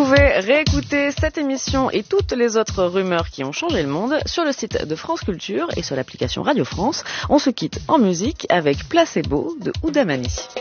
pouvez réécouter cette émission et toutes les autres rumeurs qui ont changé le monde sur le site de France Culture et sur l'application Radio France. On se quitte en musique avec Placebo de Oudamani.